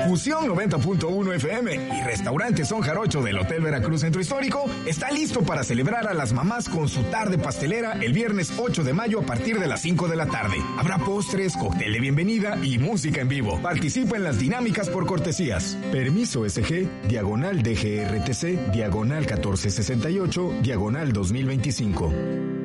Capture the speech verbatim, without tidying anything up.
Fusión noventa punto uno F M y Restaurante Son Jarocho del Hotel Veracruz Centro Histórico está listo para celebrar a las mamás con su tarde pastelera el viernes ocho de mayo a partir de las cinco de la tarde. Habrá postres, cóctel de bienvenida y música en vivo. Participa en las dinámicas por cortesías. Permiso S G, diagonal D G R T C, diagonal catorce sesenta y ocho, diagonal dos mil veinticinco.